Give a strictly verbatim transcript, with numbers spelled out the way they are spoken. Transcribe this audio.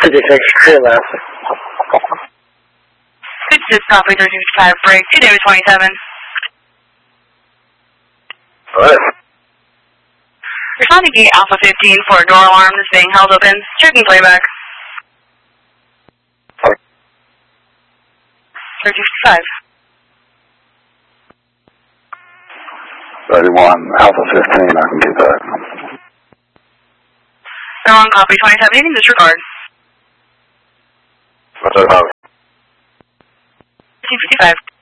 fifty-six, clear left. fifty-six, copy, three fifty-five, break, two David twenty-seven. What? Responding to Alpha fifteen for a door alarm that's being held open. Checking playback. three fifty-five. thirty-one, Alpha fifteen, I can get that. They're on copy twenty-seven, eating disregard. What's that about? two fifty-five.